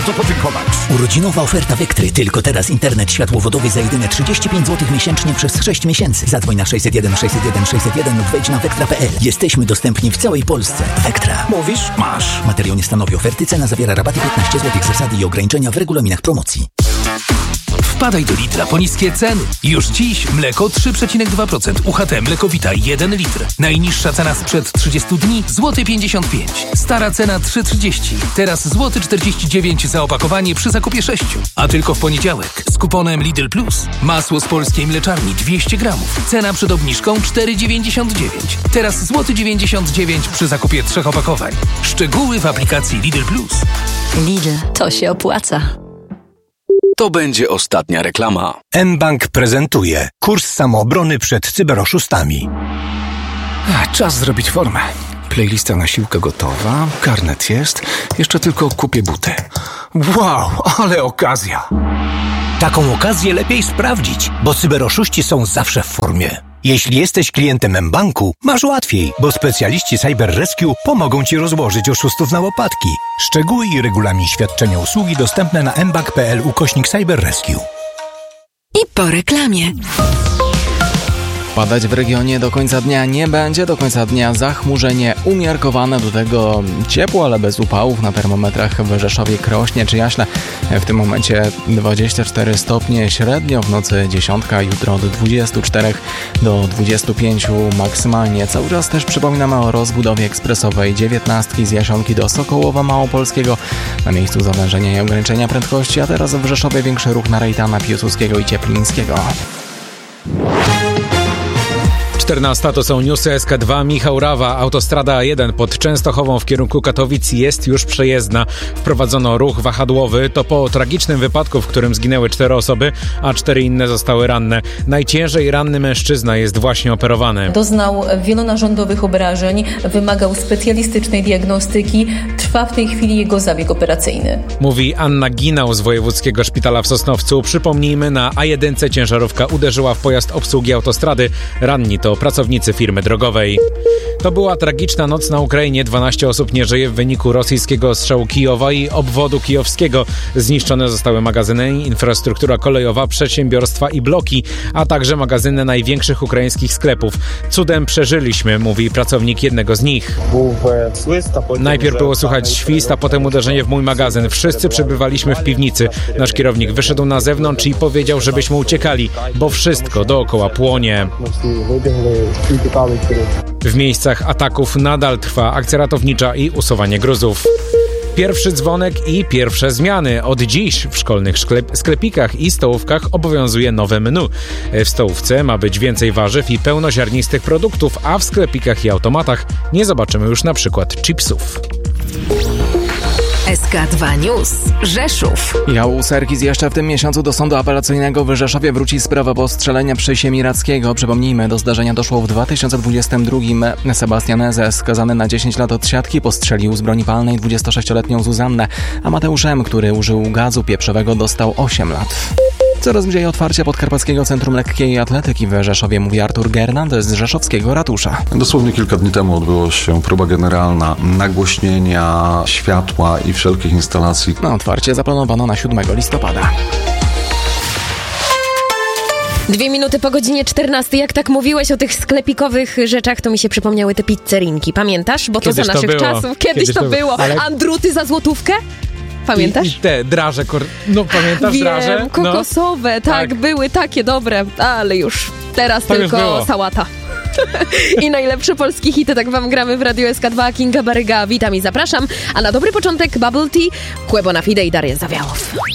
Co podziękować? Urodzinowa oferta Vectry. Tylko teraz internet światłowodowy za jedyne 35 zł miesięcznie przez 6 miesięcy. Zadzwoń na 601 601 601 lub wejdź na vectra.pl. Jesteśmy dostępni w całej Polsce. Vectra. Mówisz? Masz. Materiał nie stanowi oferty. Cena zawiera rabaty 15 zł. Zasady i ograniczenia w regulaminach promocji. Wpadaj do Lidla po niskie ceny. Już dziś mleko 3,2%, UHT Mlekowita 1 litr. Najniższa cena sprzed 30 dni złoty 55 zł. Stara cena 3,30. Teraz złoty 49 za opakowanie przy zakupie 6. A tylko w poniedziałek z kuponem Lidl Plus. Masło z polskiej mleczarni 200 gramów. Cena przed obniżką 4,99. Teraz złoty 99 przy zakupie 3 opakowań. Szczegóły w aplikacji Lidl Plus. Lidl, to się opłaca. To będzie ostatnia reklama. mBank prezentuje kurs samoobrony przed cyberoszustami. Czas zrobić formę. Playlista na siłkę gotowa, karnet jest, jeszcze tylko kupię buty. Wow, ale okazja! Taką okazję lepiej sprawdzić, bo cyberoszuści są zawsze w formie. Jeśli jesteś klientem mBanku, masz łatwiej, bo specjaliści Cyber Rescue pomogą Ci rozłożyć oszustów na łopatki. Szczegóły i regulamin świadczenia usługi dostępne na mbank.pl/Cyber Rescue. I po reklamie. Padać w regionie do końca dnia nie będzie. Do końca dnia zachmurzenie umiarkowane, do tego ciepło, ale bez upałów. Na termometrach w Rzeszowie, Krośnie czy Jaśle w tym momencie 24 stopnie średnio, w nocy 10, jutro od 24 do 25 maksymalnie. Cały czas też przypominamy o rozbudowie ekspresowej 19 z Jasionki do Sokołowa Małopolskiego. Na miejscu zawężenia i ograniczenia prędkości, a teraz w Rzeszowie większy ruch na Rejtana, Piłsudskiego i Cieplińskiego. 14 to są newsy SK2. Michał Rawa. Autostrada A1 pod Częstochową w kierunku Katowic jest już przejezdna. Wprowadzono ruch wahadłowy. To po tragicznym wypadku, w którym zginęły 4 osoby, a 4 inne zostały ranne. Najciężej ranny mężczyzna jest właśnie operowany. Doznał wielonarządowych obrażeń, wymagał specjalistycznej diagnostyki. Trwa w tej chwili jego zabieg operacyjny. Mówi Anna Ginał z Wojewódzkiego Szpitala w Sosnowcu. Przypomnijmy, na A1 ciężarówka uderzyła w pojazd obsługi autostrady. Ranni to pracownicy firmy drogowej. To była tragiczna noc na Ukrainie. 12 osób nie żyje w wyniku rosyjskiego ostrzału Kijowa i obwodu kijowskiego. Zniszczone zostały magazyny, infrastruktura kolejowa, przedsiębiorstwa i bloki, a także magazyny największych ukraińskich sklepów. Cudem przeżyliśmy, mówi pracownik jednego z nich. Najpierw było słychać świst, a potem uderzenie w mój magazyn. Wszyscy przebywaliśmy w piwnicy. Nasz kierownik wyszedł na zewnątrz i powiedział, żebyśmy uciekali, bo wszystko dookoła płonie. W miejscach ataków nadal trwa akcja ratownicza i usuwanie gruzów. Pierwszy dzwonek i pierwsze zmiany. Od dziś w szkolnych sklepikach i stołówkach obowiązuje nowe menu. W stołówce ma być więcej warzyw i pełnoziarnistych produktów, a w sklepikach i automatach nie zobaczymy już na przykład chipsów. SK2 News. Rzeszów. Michał Serkis jeszcze w tym miesiącu do Sądu Apelacyjnego w Rzeszowie wróci sprawa postrzelenia przy Siemiradzkiego. Przypomnijmy, do zdarzenia doszło w 2022. Sebastian S., skazany na 10 lat od siatki, postrzelił z broni palnej 26-letnią Zuzannę, a Mateusz M., który użył gazu pieprzowego, dostał 8 lat. Coraz bliżej otwarcia Podkarpackiego Centrum Lekkiej Atletyki w Rzeszowie, mówi Artur Gernand z rzeszowskiego ratusza. Dosłownie kilka dni temu odbyła się próba generalna nagłośnienia światła i wszelkich instalacji. Na otwarcie zaplanowano na 7 listopada. 2 minuty po godzinie 14. Jak tak mówiłeś o tych sklepikowych rzeczach, to mi się przypomniały te pizzerinki. Pamiętasz? Bo to za naszych czasów. Kiedyś to było. Ale... Andruty za złotówkę? Pamiętasz? I te draże, pamiętasz draże? Wiem, kokosowe, no, tak, były takie dobre, ale już teraz to tylko już sałata. I najlepsze polskie hity, tak wam gramy w Radio SK2. Kinga Baryga, witam i zapraszam. A na dobry początek Bubble Tea, Kłebo na Fide i Dariusz Zawiałow.